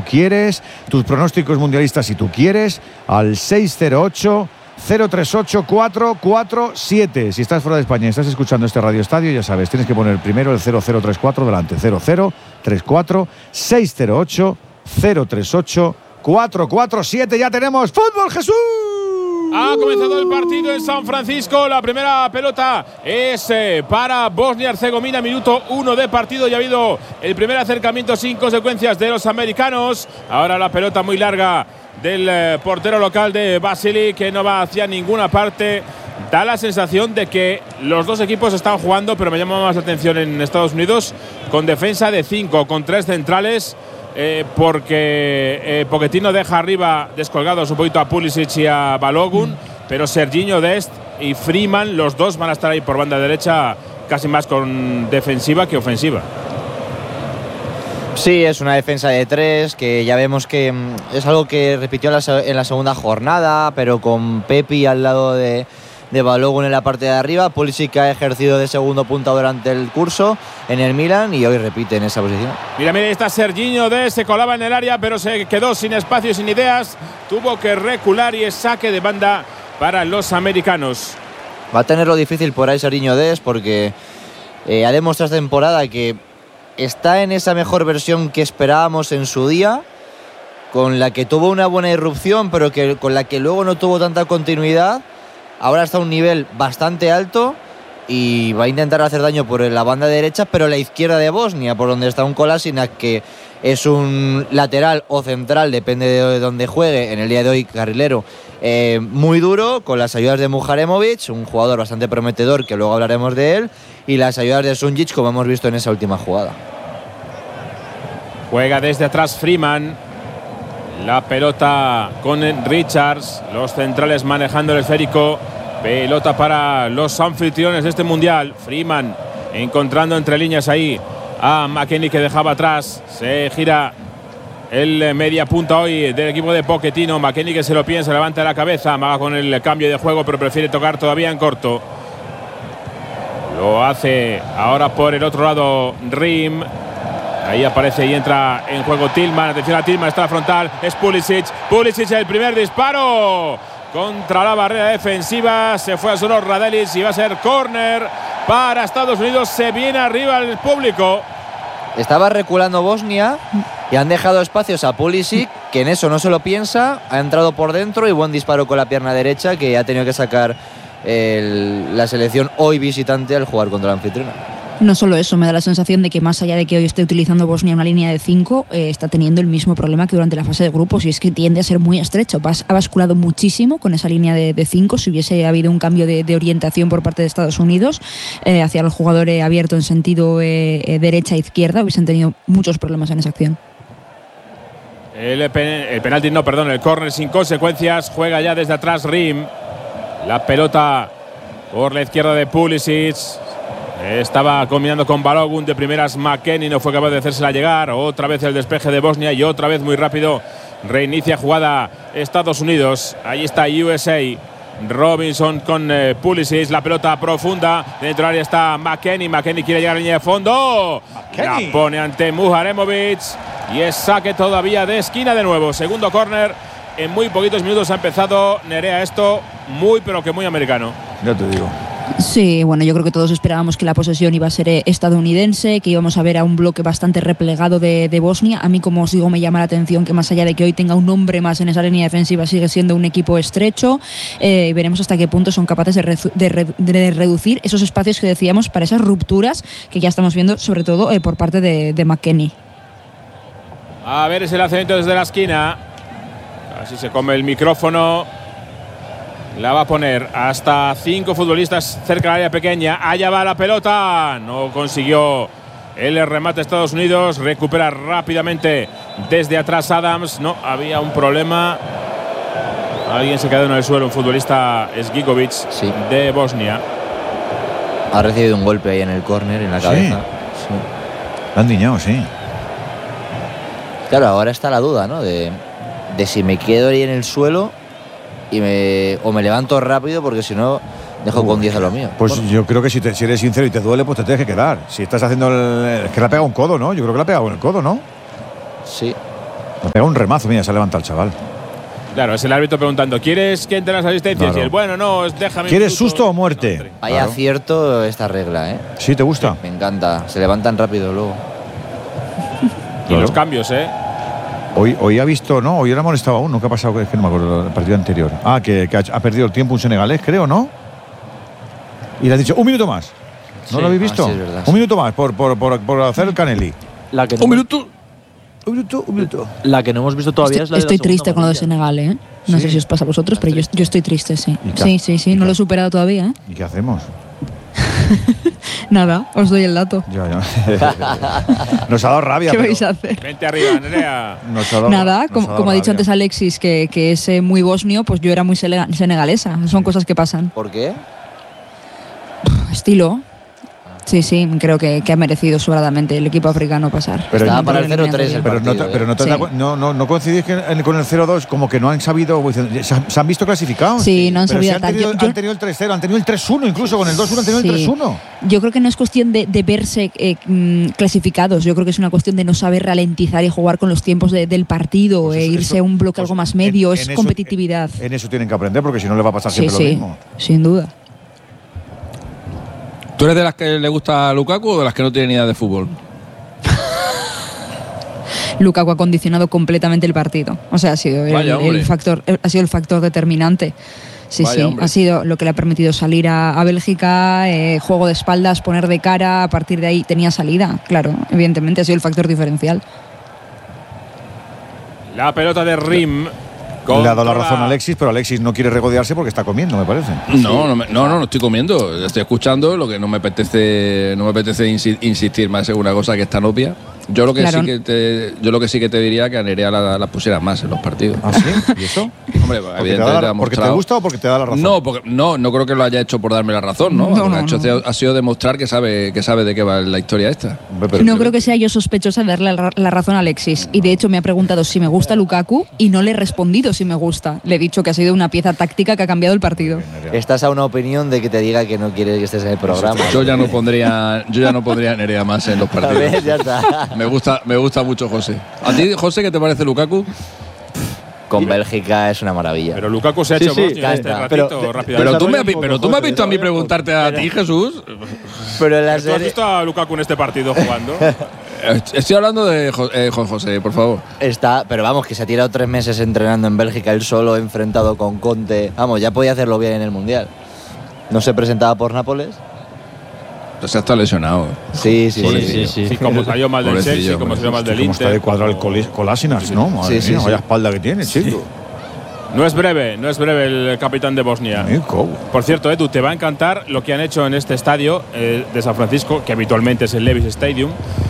quieres, tus pronósticos mundialistas si tú quieres, al 608-038-447. Si estás fuera de España y estás escuchando este Radio Estadio, ya sabes, tienes que poner primero el 0034 delante, 0034 608 038 447. Ya tenemos fútbol, Jesús. Ha comenzado el partido en San Francisco. La primera pelota es para Bosnia-Herzegovina. Minuto 1 de partido. Ya ha habido el primer acercamiento sin consecuencias de los americanos. Ahora la pelota muy larga del portero local de Vasily, que no va hacia ninguna parte. Da la sensación de que los dos equipos están jugando, pero me llama más la atención en Estados Unidos, con defensa de 5, con 3 centrales. Porque Pochettino deja arriba descolgados un poquito a Pulisic y a Balogun, pero Serginho Dest y Freeman, los dos van a estar ahí por banda derecha, casi más con defensiva que ofensiva. Sí, es una defensa de 3, que ya vemos que es algo que repitió en la segunda jornada, pero con Pepi al lado de Balogun en la parte de arriba. Pulisic ha ejercido de segundo punta durante el curso en el Milan y hoy repite en esa posición. Mira, ahí está Serginho Dest, se colaba en el área, pero se quedó sin espacio, sin ideas. Tuvo que recular y es saque de banda para los americanos. Va a tenerlo difícil por ahí Serginho Dest, porque ha demostrado esta temporada que está en esa mejor versión que esperábamos en su día, con la que tuvo una buena irrupción, pero con la que luego no tuvo tanta continuidad. Ahora está a un nivel bastante alto y va a intentar hacer daño por la banda derecha, pero la izquierda de Bosnia, por donde está un Kolasinac, que es un lateral o central, depende de dónde juegue, en el día de hoy carrilero, muy duro, con las ayudas de Muharemovic, un jugador bastante prometedor, que luego hablaremos de él, y las ayudas de Sunjic, como hemos visto en esa última jugada. Juega desde atrás Freeman. La pelota con Richards, los centrales manejando el esférico. Pelota para los anfitriones de este mundial. Freeman encontrando entre líneas ahí a McKennie, que dejaba atrás. Se gira el media punta hoy del equipo de Pochettino. McKennie, que se lo piensa, levanta la cabeza, amaga con el cambio de juego, pero prefiere tocar todavía en corto. Lo hace ahora por el otro lado Rim. Ahí aparece y entra en juego Tillman. Atención a Tillman, está la frontal. Es Pulisic. Pulisic, el primer disparo contra la barrera defensiva. Se fue a solo Radelis y va a ser córner para Estados Unidos. Se viene arriba el público. Estaba reculando Bosnia y han dejado espacios a Pulisic, que en eso no se lo piensa. Ha entrado por dentro y buen disparo con la pierna derecha, que ha tenido que sacar la selección hoy visitante al jugar contra la anfitriona. No solo eso, me da la sensación de que más allá de que hoy esté utilizando Bosnia una línea de 5, está teniendo el mismo problema que durante la fase de grupos, y es que tiende a ser muy estrecho. Ha basculado muchísimo con esa línea de 5. Si hubiese habido un cambio de orientación por parte de Estados Unidos hacia el jugador abierto en sentido derecha-izquierda, hubiesen tenido muchos problemas en esa acción. El penalti, no, perdón, el córner sin consecuencias. Juega ya desde atrás Rim. La pelota por la izquierda de Pulisic. Estaba combinando con Balogun de primeras. McKennie no fue capaz de hacérsela llegar. Otra vez el despeje de Bosnia y otra vez muy rápido reinicia jugada Estados Unidos. Ahí está USA. Robinson con Pulisic. La pelota profunda. Dentro del área está McKennie. McKennie quiere llegar a la línea de fondo. La pone ante Muharemovic. Y es saque todavía de esquina de nuevo. Segundo córner. En muy poquitos minutos ha empezado Nerea esto. Muy pero que muy americano. Ya te digo. Sí, bueno, yo creo que todos esperábamos que la posesión iba a ser estadounidense, que íbamos a ver a un bloque bastante replegado de Bosnia. A mí, como os digo, me llama la atención que más allá de que hoy tenga un hombre más en esa línea defensiva, sigue siendo un equipo estrecho. Veremos hasta qué punto son capaces de reducir esos espacios que decíamos para esas rupturas que ya estamos viendo, sobre todo por parte de McKennie. A ver ese lanzamiento desde la esquina. Así se come el micrófono. La va a poner hasta 5 futbolistas cerca del área pequeña. Allá va la pelota. No consiguió el remate de Estados Unidos. Recupera rápidamente desde atrás Adams. No, había un problema. Alguien se quedó en el suelo. Un futbolista, Gigovic, sí, de Bosnia. Ha recibido un golpe ahí en el córner, en la cabeza. Sí. Lo han diñado, sí. Claro, ahora está la duda, ¿no? De si me quedo ahí en el suelo o me levanto rápido, porque si no dejo con 10 a lo mío. Pues bueno, yo creo que si eres sincero y te duele, pues te tienes que quedar. Si estás haciendo es que le ha pegado un codo, ¿no? Yo creo que le ha pegado en el codo, ¿no? Sí. Ha pegado un remazo, mira, se ha levantado el chaval. Claro, es el árbitro preguntando, ¿quieres que entre las asistencias? Claro. Y el bueno, no, déjame. ¿Quieres un minuto. susto o muerte? Vaya Claro. acierto esta regla, ¿eh? ¿Sí te gusta? Me encanta. Se levantan rápido luego. Y Claro. los cambios, ¿eh? Hoy ha visto, ¿no? Hoy le ha molestado a uno. ¿Qué ha pasado? Es que no me acuerdo del partido anterior. Ah, que ha perdido el tiempo un senegalés, creo, ¿no? Y le ha dicho, un minuto más. ¿No Sí. lo habéis visto? sí, es verdad, Un sí. minuto más por hacer el Canelli. La que no, Un minuto. La que no hemos visto todavía es la de la Estoy segunda triste con lo de amarilla. Senegal, ¿eh? No Sí. sé si os pasa a vosotros, pero yo estoy triste, sí. ¿Y qué? Sí, no lo he superado todavía, ¿eh? ¿Y qué hacemos? Nada, os doy el dato. Ya. Nos ha dado rabia. ¿Qué pero vais a hacer? Vente arriba, Nerea. nos ha dado- Nada, nos como, dado como ha dicho rabia. antes Alexis, que es muy bosnio, pues yo era muy senegalesa. Son cosas que pasan. ¿Por qué? Estilo. Sí, creo que ha merecido sobradamente el equipo africano pasar. Pero Estaba no- para el 0-3 el Pero partido. no te Sí. da cu- no coincidís con el 0-2, como que no han sabido. Se han visto clasificados. Sí, no han Pero sabido si atar. han tenido el 3-0, han tenido el 3-1, incluso con el 2-1 han tenido el Sí. 3-1. Yo creo que no es cuestión de verse clasificados. Yo creo que es una cuestión de no saber ralentizar y jugar con los tiempos del partido, Pues eso- irse eso- a un bloque pues algo más en- medio. en Es eso- competitividad. En eso tienen que aprender, porque si no les va a pasar Sí, siempre lo mismo. sin duda. ¿Tú eres de las que le gusta a Lukaku o de las que no tienen ni idea de fútbol? Lukaku ha condicionado completamente el partido. O sea, ha sido Vaya, hombre. ha sido el factor determinante. Sí, Vaya, hombre. ha sido lo que le ha permitido salir a Bélgica, juego de espaldas, poner de cara, a partir de ahí tenía salida, claro, evidentemente ha sido el factor diferencial. La pelota de Rim. Le ha dado la controla- razón a Alexis, pero Alexis no quiere regodearse porque está comiendo, me parece. No estoy comiendo. Estoy escuchando lo que no me apetece insistir más en una cosa que es tan obvia. Yo lo que Claro. sí que te diría que a Nerea la pusieras más en los partidos. ¿Ah, sí? ¿Y eso? Hombre, ¿Porque te, evidentemente ha porque te mostrado- gusta o porque te da la razón? No creo que lo haya hecho por darme la razón, ¿no? No, Lo que no, ha hecho no. ha sido demostrar que sabe de qué va la historia esta. Hombre, pero- No creo que sea yo sospechosa de darle la razón a Alexis. Y de hecho me ha preguntado si me gusta Lukaku y no le he respondido si me gusta. Le he dicho que ha sido una pieza táctica que ha cambiado el partido. Estás a una opinión de que te diga que no quiere que estés en el programa. Yo ya no pondría a Nerea más en los A ver, partidos. ya está. Me gusta mucho José. ¿A ti, José, qué te parece Lukaku? Con Bélgica es una maravilla. Pero Lukaku se ha Sí, hecho sí, bosnio este canta. ratito Pero- rápidamente. Pero tú me has José, visto a mí desarrolla un preguntarte a ti, Jesús. Pero en la ¿Tú has serie visto a Lukaku en este partido jugando? Estoy hablando de Juan José, por favor. está, pero vamos, que se ha tirado 3 meses entrenando en Bélgica, él solo enfrentado con Conte. Vamos, ya podía hacerlo bien en el Mundial. ¿No se presentaba por Nápoles? Se está lesionado. Sí, sí, Pobrecillo. sí. Sí, como salió mal del Pobrecillo, Chelsea, como salió mal del Cómo está Inter. de cuadrado el Kolasinac, ¿no? Madre Sí, mía, sí. vaya espalda que tiene, chico. No es breve el capitán de Bosnia. Nico. Por cierto, Edu, te va a encantar lo que han hecho en este estadio de San Francisco, que habitualmente es el Levi's Stadium.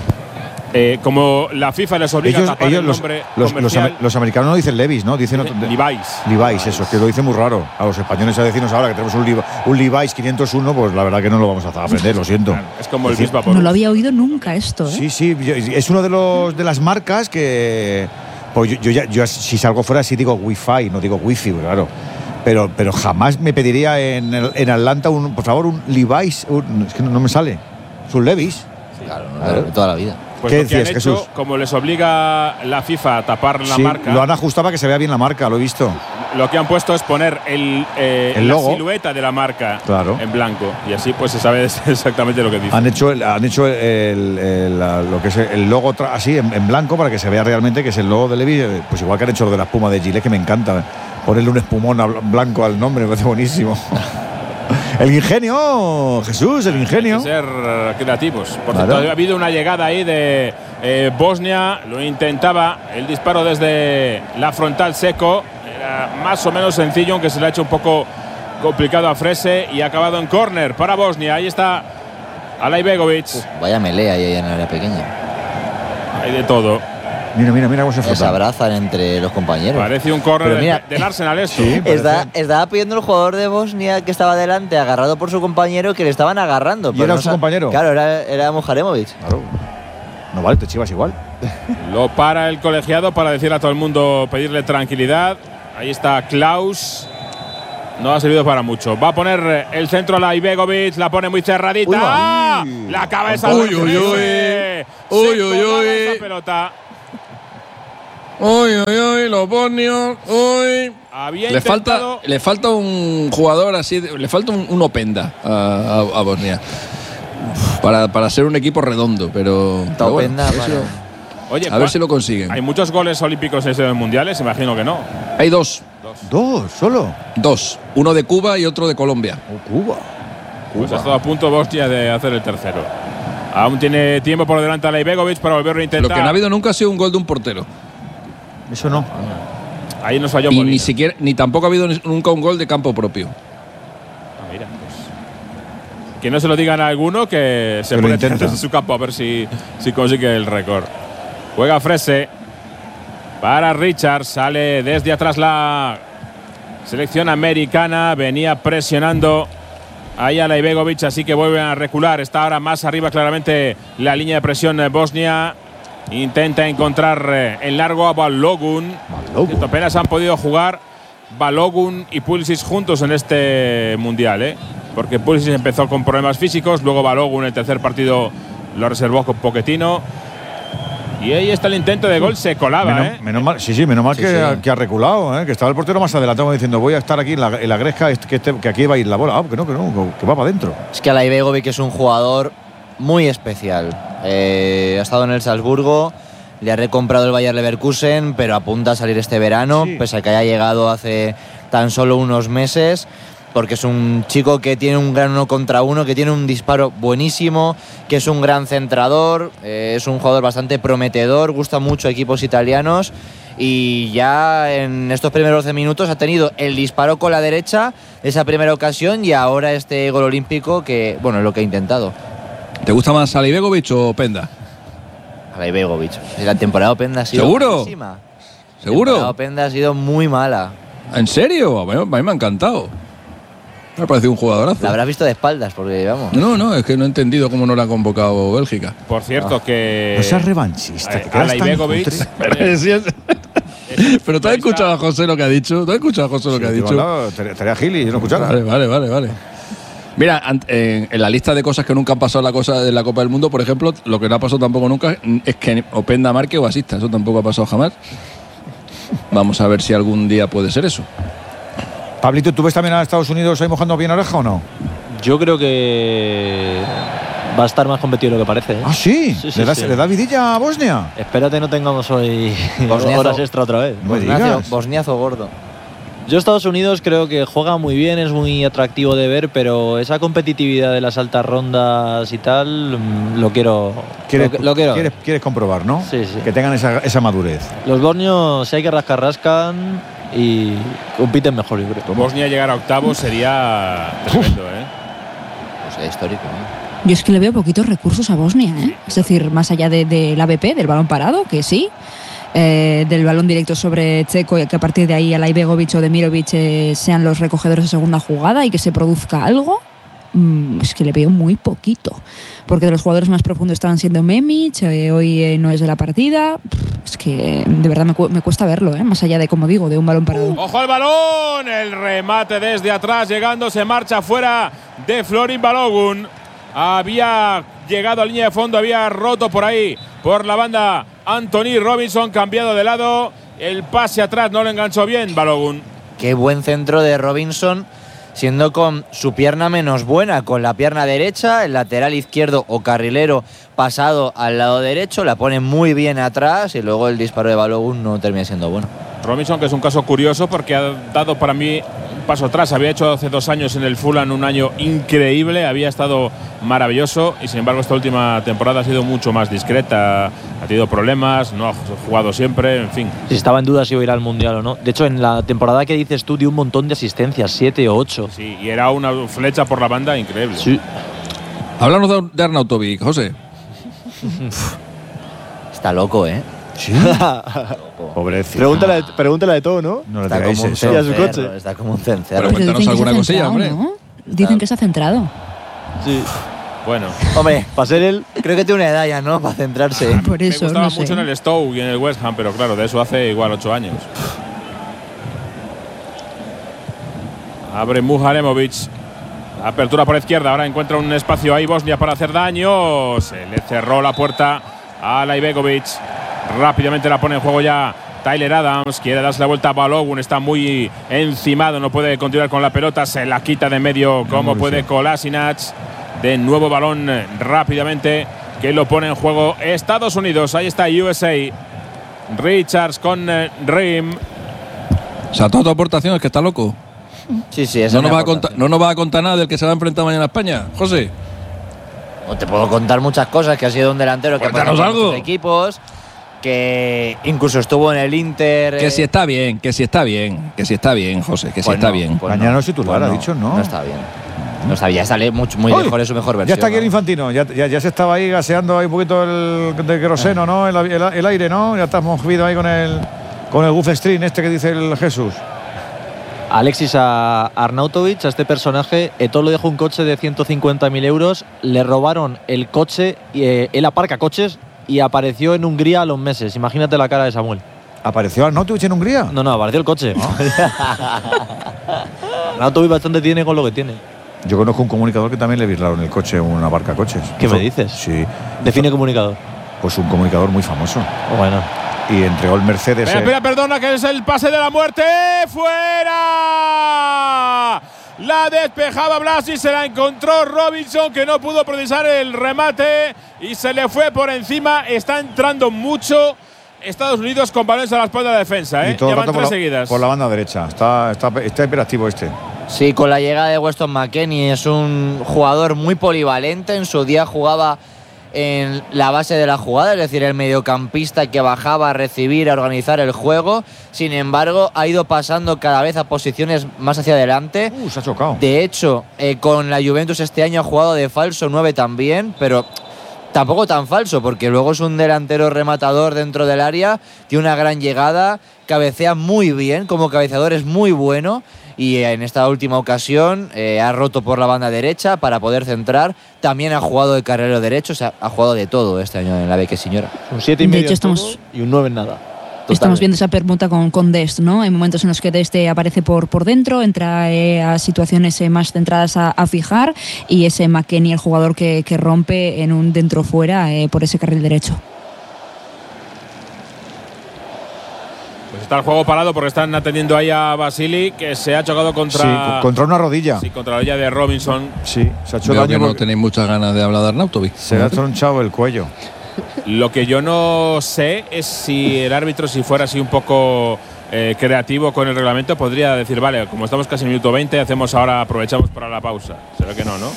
Como la FIFA les obliga a tapar el nombre comercial, los americanos no dicen Levi's, ¿no? Dicen Levi's. Levi's, eso, que lo dice muy raro. A los españoles a decirnos ahora que tenemos un Levi's 501, pues la verdad que no lo vamos a aprender, lo siento. Claro, es como el Es decir, Bispa por No lo había oído nunca esto, ¿eh? Sí, es uno de las marcas que. Pues yo si salgo fuera sí digo Wi-Fi, no digo Wi-Fi, claro. Pero jamás me pediría en Atlanta, por favor, un Levi's. Es que no me sale. Es un Levi's. Claro, de toda la vida. Pues ¿Qué lo que han decías, hecho, Jesús? como les obliga la FIFA a tapar la Sí, marca, lo han ajustado para que se vea bien la marca, lo he visto. lo que han puesto es poner El la logo. silueta de la marca Claro. en blanco. Y así pues se sabe exactamente lo que dice. Han hecho lo que es el logo así en blanco para que se vea realmente que es el logo de Levi's. Pues igual que han hecho lo de la espuma de Gillette, que me encanta. Ponerle un espumón blanco al nombre, me parece buenísimo. El ingenio, Jesús, el ingenio. Hay que ser creativos. Por Claro. cierto, ha habido una llegada ahí de Bosnia, lo intentaba, el disparo desde la frontal seco, era más o menos sencillo, aunque se le ha hecho un poco complicado a Frese y ha acabado en córner para Bosnia. Ahí está Alay Begovic, Vaya melea ahí en el área pequeña. hay de todo. Mira cómo se Se frota. abrazan entre los compañeros. Parece un córner Pero mira, del Arsenal esto. Sí. Estaba pidiendo el jugador de Bosnia que estaba delante, agarrado por su compañero, que le estaban agarrando. ¿Y pero era no su compañero? Claro, era Mojaremovic. Claro. No vale, te chivas igual. Lo para el colegiado para decirle a todo el mundo, pedirle tranquilidad. Ahí está Klaus. No ha servido para mucho. Va a poner el centro a la Ibegovic, la pone muy cerradita. Uy, ¡Ah! uy. La cabeza Uy, de uy, uy. Frese. Uy, Se uy, colaba uy. esa pelota. Uy, los bosnios. Uy. Le falta un jugador así, le falta un Openda a Bosnia. Para ser un equipo redondo, pero bueno, Oye, a ver si lo consiguen. ¿Hay muchos goles olímpicos en estos mundiales? Imagino que no. Hay dos. ¿Dos solo? Dos. Uno de Cuba y otro de Colombia. Cuba. Pues ha estado a punto Bosnia de hacer el tercero. Aún tiene tiempo por delante a Alaibegovic para volverlo a intentar. Lo que no ha habido nunca ha sido un gol de un portero. Eso no. Ahí nos falló y Molina. ni tampoco ha habido nunca un gol de campo propio. Mira, pues. Que no se lo digan a alguno, que se pone en su campo a ver si consigue el récord. Juega Frese para Richards. Sale desde atrás la selección americana. Venía presionando ahí a Alaibegovic, así que vuelven a recular. Está ahora más arriba claramente la línea de presión Bosnia. Intenta encontrar en largo a Balogun. Apenas han podido jugar Balogun y Pulisic juntos en este mundial, porque Pulisic empezó con problemas físicos, luego Balogun el tercer partido lo reservó con Pochettino. Y ahí está el intento de gol, se colaba. Menos mal, menos mal que ha reculado, que estaba el portero más adelantado diciendo voy a estar aquí en la gresca, que aquí va a ir la bola. Que va para adentro. Es que Alaibegovic es un jugador muy especial. Ha estado en el Salzburgo, le ha recomprado el Bayer Leverkusen, pero apunta a salir este verano, pese a que haya llegado hace tan solo unos meses, porque es un chico que tiene un gran 1 contra 1, que tiene un disparo buenísimo, que es un gran centrador, es un jugador bastante prometedor, gusta mucho a equipos italianos, y ya en estos primeros 12 minutos ha tenido el disparo con la derecha, esa primera ocasión, y ahora este gol olímpico, que bueno, es lo que ha intentado. ¿Te gusta más Alaibegovic o Openda? Alaibegovic. La temporada de Openda ha sido malísima. ¿Seguro? La temporada de Openda ha sido muy mala. ¿En serio? A mí me ha encantado. Me ha parecido un jugadorazo. La habrás visto de espaldas, porque vamos. No, es que no he entendido cómo no la ha convocado Bélgica. Por cierto, que. No seas revanchista. Alaibegovic. Pero ¿tú has escuchado a José lo que ha dicho? ¿Tú has escuchado a José lo que ha dicho? Estaría Gil y no escuchara. Vale. Mira, en la lista de cosas que nunca han pasado en la Copa del Mundo, por ejemplo, lo que no ha pasado tampoco nunca es que Openda marque o asista. Eso tampoco ha pasado jamás. Vamos a ver si algún día puede ser eso. Pablito, ¿tú ves también a Estados Unidos ahí mojando bien oreja o no? Yo creo que va a estar más competido de lo que parece. ¿Ah, sí? ¿Le da vidilla a Bosnia? Espérate, no tengamos hoy horas extra otra vez. Bosniazo gordo. Yo Estados Unidos creo que juega muy bien, es muy atractivo de ver, pero esa competitividad de las altas rondas y tal, lo quiero. Quieres comprobar, ¿no? Sí. Que tengan esa madurez. Los bosnios, si hay que rascan y compiten mejor, yo creo. Bosnia llegar a octavos sería tremendo, Pues sería histórico, Yo es que le veo poquitos recursos a Bosnia, Es decir, más allá del ABP, del balón parado, que sí. Del balón directo sobre Checo y que a partir de ahí Alaibegovic o Demirovic sean los recogedores de segunda jugada y que se produzca algo, es que le veo muy poquito, porque de los jugadores más profundos estaban siendo Memic, hoy no es de la partida, es que de verdad me cuesta verlo, más allá de, como digo, de un balón parado. ¡Ojo al balón! El remate desde atrás, llegando, se marcha fuera de Florin Balogun. Había llegado a línea de fondo, había roto por ahí, por la banda Anthony Robinson, cambiado de lado. El pase atrás no lo enganchó bien Balogun. Qué buen centro de Robinson, siendo con su pierna menos buena, con la pierna derecha, el lateral izquierdo o carrilero pasado al lado derecho, la pone muy bien atrás y luego el disparo de Balogun no termina siendo bueno. Robinson, que es un caso curioso porque ha dado para mí un paso atrás. Había hecho hace 2 años en el Fulham un año increíble, había estado maravilloso y sin embargo esta última temporada ha sido mucho más discreta, ha tenido problemas, no ha jugado siempre, en fin. Si estaba en duda si iba a ir al Mundial o no. De hecho, en la temporada que dices tú dio un montón de asistencias, 7 o 8. Sí, y era una flecha por la banda increíble. Sí. Háblanos de Arnautovic, José. Está loco, Sí. Pobrecito. Pregúntale de todo, ¿no? No le Está digáis como un eso. cencerro, está como un cencerro. Pero cuéntanos alguna cosilla, hombre. ¿no? Dicen que se ha centrado. Sí. Bueno. Hombre, para ser él, creo que tiene una edad ya, ¿no? Para centrarse. Por eso, me gustaba no sé. mucho en el Stoke y en el West Ham, pero claro, de eso hace igual 8 años. Abre Muharemovic. Apertura por izquierda, ahora encuentra un espacio ahí Bosnia para hacer daño. Se le cerró la puerta a Alaibegovic. Rápidamente la pone en juego ya Tyler Adams quiere darse la vuelta a Balogun, está muy encimado, no puede continuar con la pelota, se la quita de medio como puede Kolasinac. De nuevo balón rápidamente que lo pone en juego Estados Unidos. Ahí está USA. Richards con Rim. O sea, toda tu aportación es que está loco. Sí, no nos va a contar nada del que se va a enfrentar mañana a España, José. No te puedo contar muchas cosas, que ha sido un delantero que ha pasado por muchos equipos, que incluso estuvo en el Inter. Que si está bien, José, que si está bien. Pues mañana no es titular, ha dicho, ¿no? No está bien. No está bien, ya sale muy mejor, es su mejor versión. Ya está aquí el Infantino, ya se estaba ahí gaseando ahí un poquito el queroseno, ¿no? El aire, ¿no? Ya estamos movido ahí con el Gulfstream este que dice el Jesús. Alexis, a Arnautovic, a este personaje, Eto'o le dejó un coche de 150.000 euros, le robaron el coche, él aparca coches y apareció en Hungría a los meses. Imagínate la cara de Samuel. ¿Apareció Arnautovic en Hungría? No, apareció el coche. Arnautovic bastante tiene con lo que tiene. Yo conozco un comunicador que también le virlaron el coche en una barca coches. ¿Qué me dices? Sí. Define comunicador. Pues un comunicador muy famoso. Bueno. Y entregó el Mercedes. Espera, perdona, que es el pase de la muerte. ¡Fuera! La despejaba Blasi, se la encontró Robinson, que no pudo procesar el remate y se le fue por encima. Está entrando mucho Estados Unidos con balones a la espalda de la defensa. Y todo Llevan el rato 3 seguidas. Por la banda derecha. Está hiperactivo este. Sí, con la llegada de Weston McKennie es un jugador muy polivalente. En su día jugaba en la base de la jugada, es decir, el mediocampista que bajaba a recibir, a organizar el juego. Sin embargo, ha ido pasando cada vez a posiciones más hacia adelante. Se ha chocado. De hecho, con la Juventus este año ha jugado de falso 9 también, pero tampoco tan falso, porque luego es un delantero rematador dentro del área, tiene una gran llegada, cabecea muy bien, como cabeceador es muy bueno. Y en esta última ocasión ha roto por la banda derecha para poder centrar. También ha jugado de carrilero derecho, o sea, ha jugado de todo este año en la Beque Señora. Un 7,5 de hecho, y un 9 en nada. Estamos viendo esa permuta con Dest, ¿no? Hay momentos en los que Dest aparece por dentro, entra a situaciones más centradas a fijar, y ese McKennie, el jugador que rompe en un dentro-fuera por ese carril derecho. Pues está el juego parado porque están atendiendo ahí a Basili, que se ha chocado contra una rodilla. Sí, contra la rodilla de Robinson. Sí, se ha hecho Veo daño. que no tenéis muchas ganas de hablar de Arnautovic. Se le ha tronchado el cuello. Lo que yo no sé es si el árbitro, si fuera así un poco creativo con el reglamento, podría decir, vale, como estamos casi en el minuto 20, aprovechamos para la pausa. Será que no, ¿no?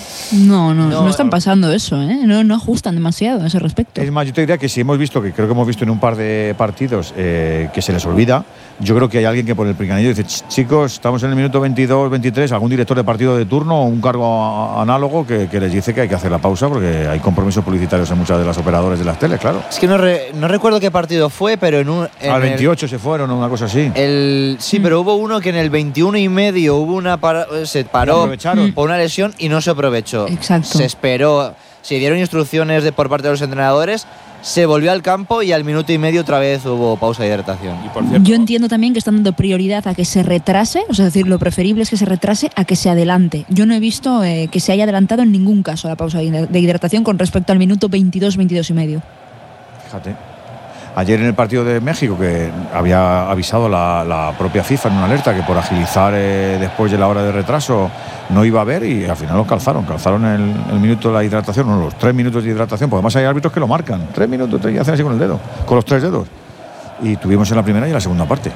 No están pasando eso, ¿eh? No ajustan demasiado a ese respecto. Es más, yo te diría que si hemos visto, que creo que hemos visto en un par de partidos, que se les olvida, yo creo que hay alguien que por el pinganillo dice, chicos, estamos en el minuto 22, 23, algún director de partido de turno o un cargo análogo que les dice que hay que hacer la pausa porque hay compromisos publicitarios en muchas de las operadores de las teles, claro. Es que no recuerdo qué partido fue, pero al 28 se fueron, una cosa así. Sí, pero hubo uno que en el 21 y medio se paró por una lesión y no se aprovechó. Exacto. Se esperó, se dieron instrucciones por parte de los entrenadores, se volvió al campo y al minuto y medio otra vez hubo pausa de hidratación. Y por cierto, yo entiendo también que están dando prioridad a que se retrase, o sea, es decir, lo preferible es que se retrase a que se adelante. Yo no he visto que se haya adelantado en ningún caso la pausa de hidratación con respecto al minuto 22, 22 y medio. Fíjate. Ayer en el partido de México, que había avisado la propia FIFA en una alerta que por agilizar después de la hora de retraso no iba a haber, y al final los calzaron el minuto de la hidratación, los 3 minutos de hidratación, porque además hay árbitros que lo marcan, 3 minutos y hacen así con el dedo, con los 3 dedos, y tuvimos en la primera y en la segunda parte.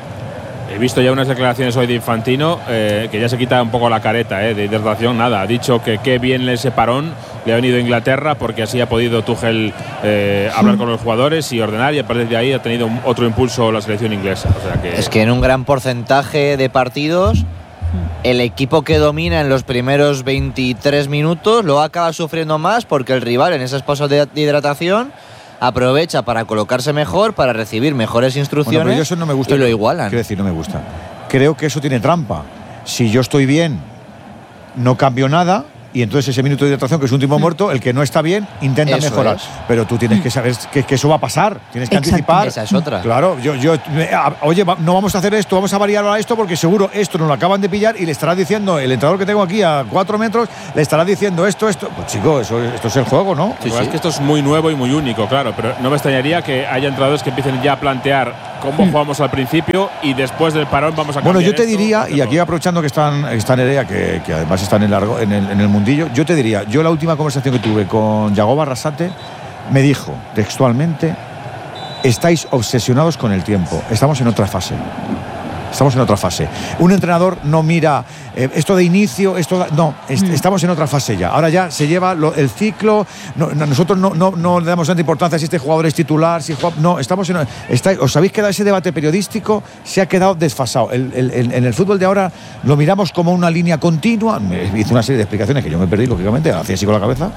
he visto ya unas declaraciones hoy de Infantino que ya se quita un poco la careta de hidratación, nada, ha dicho que qué bien ese parón le ha venido a Inglaterra porque así ha podido Tuchel hablar con los jugadores y ordenar, y a partir de ahí ha tenido otro impulso la selección inglesa. O sea que es que en un gran porcentaje de partidos el equipo que domina en los primeros 23 minutos lo acaba sufriendo más porque el rival en esas pausas de hidratación aprovecha para colocarse mejor, para recibir mejores instrucciones, pero eso no me gusta, y lo igualan. Quiero decir, no me gusta. Creo que eso tiene trampa. Si yo estoy bien, no cambio nada, y entonces ese minuto de hidratación, que es un tiempo muerto, el que no está bien intenta Eso mejorar. es. Pero tú tienes que saber que eso va a pasar, tienes que Exacto. anticipar. Esa es otra. Claro, oye, no vamos a hacer esto, vamos a variar ahora esto porque seguro esto nos lo acaban de pillar y le estará diciendo, el entrenador que tengo aquí a 4 metros, le estará diciendo esto. Pues chico, esto es el juego, ¿no? La verdad es que esto es muy nuevo y muy único, claro, pero no me extrañaría que haya entrenadores que empiecen ya a plantear cómo jugamos al principio y después del parón vamos a cambiar. Bueno, yo te esto, diría, y aquí aprovechando que está Nerea, que además está en el mundillo, yo te diría, yo la última conversación que tuve con Yagoba Arrasate me dijo textualmente: estáis obsesionados con el tiempo, estamos en otra fase. Estamos en otra fase. Un entrenador no mira esto de inicio, estamos en otra fase ya. Ahora ya se lleva el ciclo. Nosotros no le damos tanta importancia si este jugador es titular, no, estamos os habéis quedado, ese debate periodístico se ha quedado desfasado. En el fútbol de ahora lo miramos como una línea continua. Me hizo una serie de explicaciones que yo me perdí, lógicamente, hacía así con la cabeza.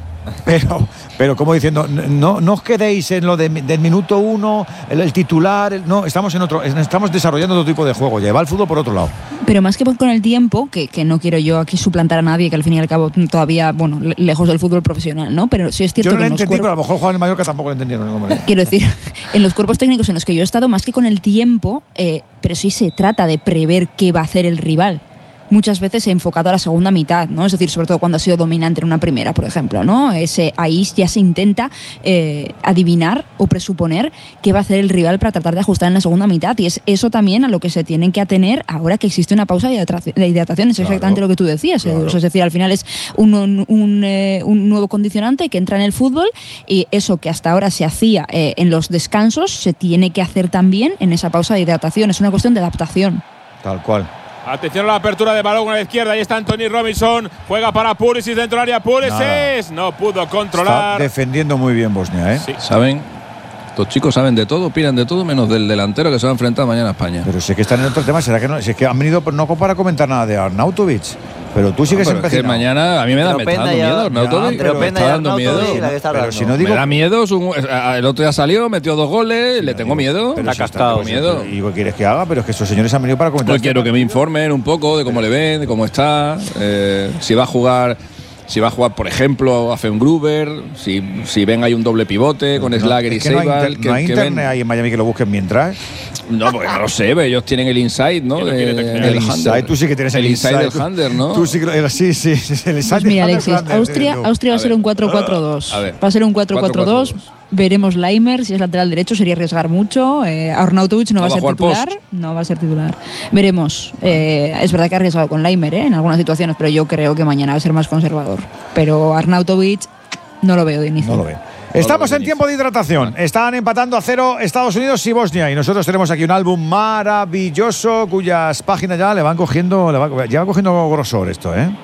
Pero como diciendo, no os quedéis en lo del minuto 1, el titular, no, estamos desarrollando otro tipo de juego, ya va el fútbol por otro lado. Pero más que con el tiempo, que no quiero yo aquí suplantar a nadie, que al fin y al cabo todavía, bueno, lejos del fútbol profesional, ¿no? Pero sí es cierto yo no que lo entendí, pero a lo mejor Juan en Mallorca tampoco lo entendieron. Quiero decir, en los cuerpos técnicos en los que yo he estado, más que con el tiempo, pero sí se trata de prever qué va a hacer el rival. Muchas veces enfocado a la segunda mitad, ¿no? Es decir, sobre todo cuando ha sido dominante en una primera, por ejemplo, ¿no? Ahí ya se intenta adivinar o presuponer qué va a hacer el rival para tratar de ajustar en la segunda mitad, y es eso también a lo que se tienen que atener ahora que existe una pausa de hidratación. Es exactamente lo que tú decías, claro. Es decir, al final es un nuevo condicionante que entra en el fútbol, y eso que hasta ahora se hacía en los descansos se tiene que hacer también en esa pausa de hidratación. Es una cuestión de adaptación. Tal cual. Atención a la apertura de balón a la izquierda. Ahí está Anthony Robinson. Juega para Pulisic dentro del área. Pulisic no pudo controlar. Está defendiendo muy bien Bosnia, ¿eh? Sí. ¿Saben? Estos chicos saben de todo, opinan de todo, menos del delantero que se va a enfrentar mañana a España. Pero sé que están en otro tema. ¿Será que no? Si es que han venido no para comentar nada de Arnautovic. Pero tú sigues empecinado. Es que mañana a mí me está dando miedo Arnautovic. Me está dando miedo. Pero si no digo, me da miedo. El otro día salió, metió 2 goles, le tengo miedo. Pero está cascado. Miedo. ¿Y qué quieres que haga? Pero es que estos señores han venido para comentar. Pues quiero que me informen un poco de cómo le ven, de cómo está, si va a jugar. Si va a jugar, por ejemplo, a Gruber, si ven hay un doble pivote con Slager y Seibal. No hay internet ahí en Miami que lo busquen mientras. No, porque no lo sé, ellos tienen el inside, ¿no? El inside, tú sí que tienes el inside del Hunter, ¿no? Tú sí, sí, el inside. Pues mira, Alexis, Austria va a ser un 4-4-2. Va a ser un 4-4-2. Veremos Laimer, si es lateral derecho sería arriesgar mucho. Arnautovic no va a ser titular. No va a ser titular. Veremos. Es verdad que ha arriesgado con Laimer en algunas situaciones, pero yo creo que mañana va a ser más conservador. Pero Arnautovic no lo veo de inicio. No lo veo. Estamos en tiempo de hidratación. Están empatando a 0 Estados Unidos y Bosnia. Y nosotros tenemos aquí un álbum maravilloso cuyas páginas ya van cogiendo grosor esto, ¿eh?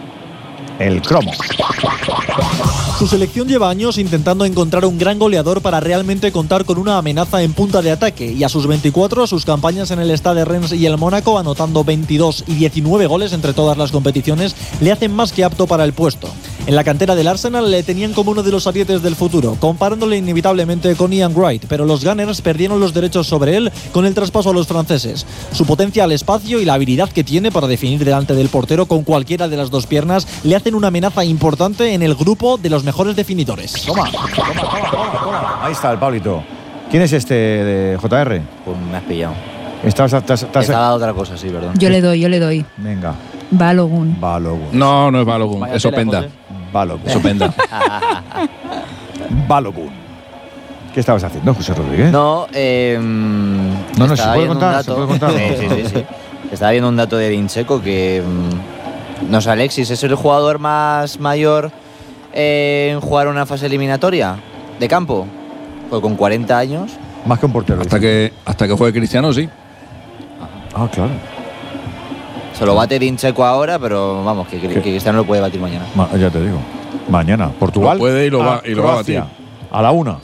El cromo. Su selección lleva años intentando encontrar un gran goleador para realmente contar con una amenaza en punta de ataque, y a sus 24, sus campañas en el Stade Reims y el Mónaco, anotando 22 y 19 goles entre todas las competiciones, le hacen más que apto para el puesto. En la cantera del Arsenal le tenían como uno de los arietes del futuro, comparándole inevitablemente con Ian Wright, pero los Gunners perdieron los derechos sobre él con el traspaso a los franceses. Su potencia al espacio y la habilidad que tiene para definir delante del portero con cualquiera de las dos piernas le hacen una amenaza importante en el grupo de los mejores definidores. Toma. Ahí está el Pablito. ¿Quién es este de JR? Pues me has pillado. Estaba otra cosa, sí, perdón. Yo le doy. Venga. Balogun. No es Balogun, es Openda. Balogun. Es Openda. Balogun. ¿Qué estabas haciendo, José Rodríguez? No, se puede contar. Sí. Estaba viendo un dato de Vincheco que no sé, Alexis, ¿es el jugador más mayor en jugar una fase eliminatoria de campo? Pues con 40 años. Más que un portero. Hasta que juegue Cristiano, sí. Ah, claro. Se lo bate Vincheco ahora, pero vamos, que Cristiano lo puede batir mañana. Ya te digo. Mañana. Portugal. Lo puede y lo va a batir. A la 1.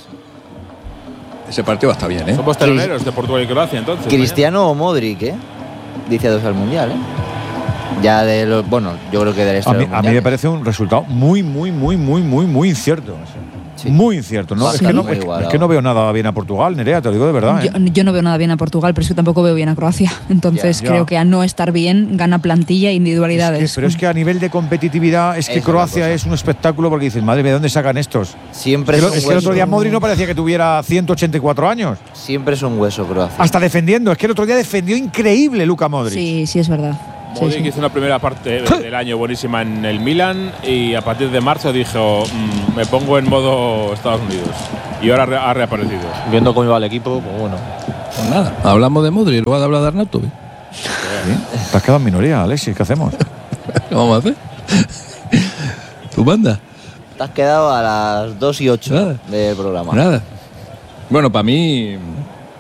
Ese partido está bien, ¿eh? Somos teloneros de Portugal y Croacia, entonces. Cristiano o Modric, dice 2 al Mundial, Ya de los. Bueno, yo creo que del a mí me parece un resultado muy incierto. Sí. Muy incierto. ¿No? Es que no veo nada bien a Portugal, Nerea, te lo digo de verdad. Yo no veo nada bien a Portugal, pero es que tampoco veo bien a Croacia. Entonces creo que a no estar bien gana plantilla e individualidades. Pero es que a nivel de competitividad es que Croacia es un espectáculo porque dices, madre mía, ¿de dónde sacan estos? Siempre es que el otro día Modric no parecía que tuviera 184 años. Siempre es un hueso Croacia. Hasta defendiendo. Es que el otro día defendió increíble Luka Modric. Sí, es verdad. Modric hizo una primera parte del año buenísima en el Milan y a partir de marzo dijo, me pongo en modo Estados Unidos. Y ahora ha reaparecido. Viendo cómo iba el equipo, pues bueno. Pues nada, hablamos de Modric, luego de hablar de Arnautovic. Te has quedado en minoría, Alexis, ¿qué hacemos? ¿Qué vamos a hacer? ¿Tu banda? Te has quedado a las 2:08 del programa. Nada. Bueno, para mí